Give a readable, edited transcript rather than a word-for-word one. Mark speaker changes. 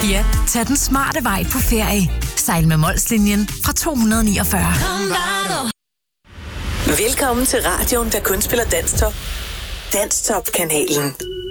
Speaker 1: Ja, tag den smarte vej på ferie. Sejl med Molslinjen fra 249.
Speaker 2: Velkommen til radioen, der kun spiller Danstop. Danstop-kanalen.